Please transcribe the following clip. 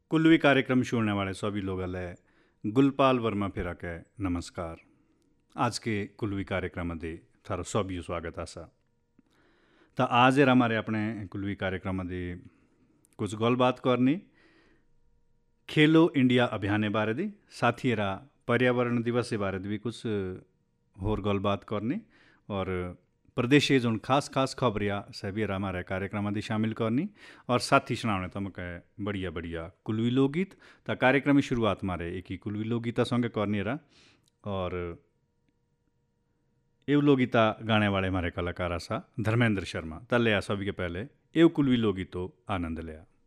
कुल्वी कार्यक्रम सुनने वाले सभी लोग गुलपाल वर्मा फिरा के नमस्कार। आज के कुल्वी कार्यक्रम मध्ये थारो सभी स्वागत आसा। तो आज हमारे अपने कुल्वी कार्यक्रम मध्ये कुछ गलबात करनी खेलो इंडिया अभियान बारे दी, साथ ही पर्यावरण दिवस के बारे भी कुछ होर गलबात करनी और प्रदेश जो खास खास खबरिया सभी हमारे कार्यक्रम में शामिल करनी और साथ ही सुनाने तमक बढ़िया बढ़िया कुल्वी लोकगीत। तो कार्यक्रम की शुरुआत मारे एक ही कुल्वी लोकगीता संगे करनी रहा और एव लोकगीता गाने वाले हमारे कलाकार आसा धर्मेंद्र शर्मा। तले सभी के पहले एव कुल्वी लोकगीतो आनंद लिया।